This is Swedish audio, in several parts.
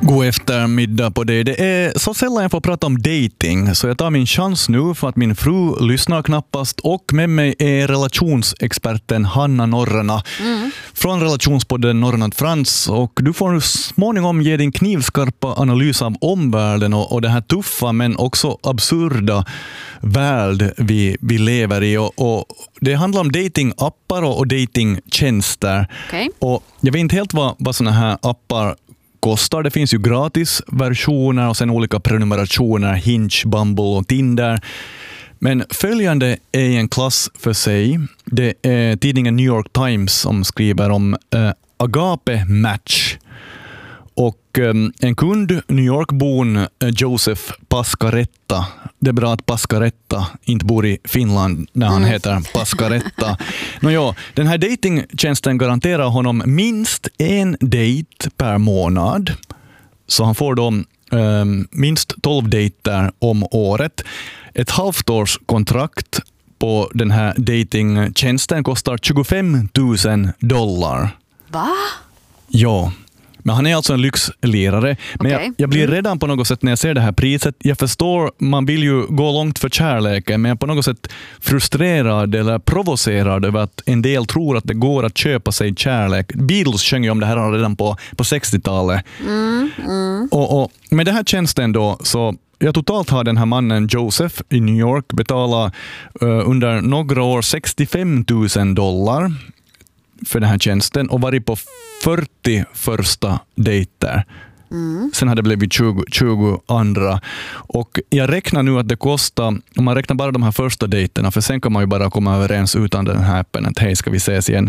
God eftermiddag på det. Det är så sällan jag får prata om dating, så jag tar min chans nu för att min fru lyssnar knappast, och med mig är relationsexperten Hanna Norrena från relationspodden Norrena Frans, och du får nu småningom ge din knivskarpa analys av omvärlden och det här tuffa men också absurda värld vi lever i, och det handlar om datingappar och datingtjänster. Okay. Och jag vet inte helt vad såna här appar kostar. Det finns ju gratisversioner och sen olika prenumerationer, Hinge, Bumble och Tinder. Men följande är i en klass för sig. Det är tidningen New York Times som skriver om Agape Match. Och en kund, New York-bon Joseph Pascaretta. Det är bra att Pascaretta inte bor i Finland när han heter Pascaretta. Den här datingtjänsten garanterar honom minst en dejt per månad. Så han får då minst 12 dejter om året. Ett halvtårskontrakt på den här datingtjänsten kostar $25,000. Va? Ja. Men han är alltså en lyxlirare. Men Okay. jag blir redan på något sätt när jag ser det här priset. Jag förstår, man vill ju gå långt för kärleken, men jag är på något sätt frustrerad eller provocerad över att en del tror att det går att köpa sig kärlek. Beatles sjöng ju om det här redan på 60-talet. Och med det här tjänsten då, så jag totalt har den här mannen Joseph i New York betalat under några år $65,000 för den här tjänsten och varit på 40 första dejter. Sen hade det blivit 20 andra. Och jag räknar nu att det kostar, om man räknar bara de här första dejterna, för sen kan man ju bara komma överens utan den här appen att hej, ska vi ses igen.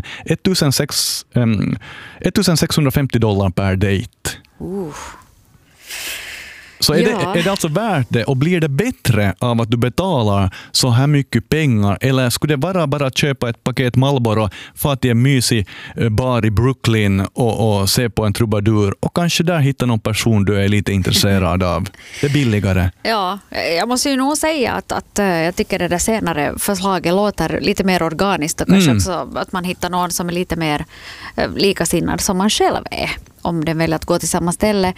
$1,650 per dejt. Så är det alltså värt det, och blir det bättre av att du betalar så här mycket pengar, eller skulle det vara bara att köpa ett paket Marlboro för att det är en mysig bar i Brooklyn och se på en trubadur och kanske där hitta någon person du är lite intresserad av? Det är billigare. Ja, jag måste ju nog säga att jag tycker det där senare förslaget låter lite mer organiskt, och kanske också att man hittar någon som är lite mer likasinnad som man själv är, om den väljer att gå till samma ställe.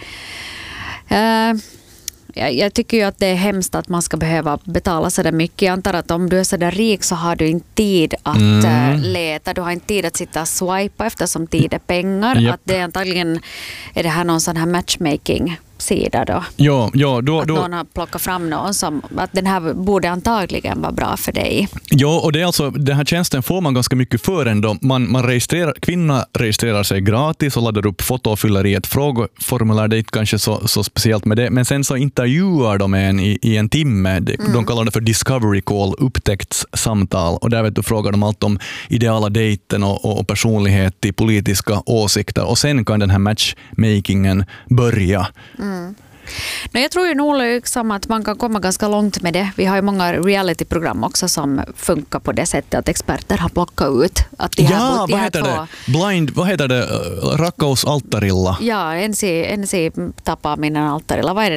Jag tycker ju att det är hemskt att man ska behöva betala så där mycket. Jag antar att om du är så där rik så har du inte tid att leta. Du har inte tid att sitta och swipa eftersom tid är pengar. Yep. Att det antagligen är det här någon sån här matchmaking-sida då. Ja, att någon har plockat fram någon som att den här borde antagligen vara bra för dig. Ja, och det är alltså, den här tjänsten får man ganska mycket för ändå. Kvinnan registrerar sig gratis och laddar upp foto och fyller i ett frågeformulär. Det är inte kanske så speciellt med det. Men sen så intervjuar de en i en timme. De kallar det för discovery call, upptäcktssamtal. Och där frågar de allt om ideala dejten och personlighet i politiska åsikter. Och sen kan den här matchmakingen börja. Jag tror ju nog liksom att man kan komma ganska långt med det. Vi har ju många realityprogram också som funkar på det sättet att experter har plockat ut att vad heter det? Blind, vad heter det? Rakkaus alttarilla. Ja, ensi tappaa minne alttarilla. Vad är det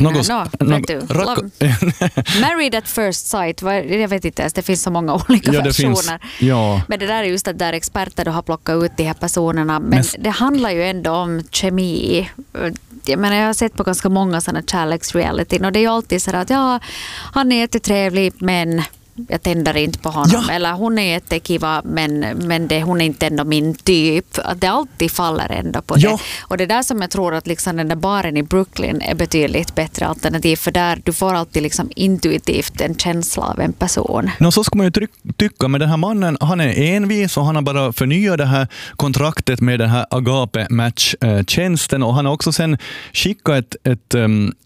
Married at first sight. Jag vet inte ens, det finns så många olika versioner. Men det där är just att där experter har plockat ut de här personerna. Men det handlar ju ändå om kemi. Jag har sett på ganska många sådana kärleksreality, och det är ju alltid så att han är jättetrevlig men jag tänder inte på honom. Eller hon är jättekiva men hon är inte ändå min typ. Att det alltid faller ändå på det. Och det är där som jag tror att liksom den där baren i Brooklyn är betydligt bättre alternativ, för där du får alltid liksom intuitivt en känsla av en person. Så ska man ju tycka, men den här mannen, han är envis och han har bara förnyat det här kontraktet med den här Agape Match-tjänsten, och han har också sen skickat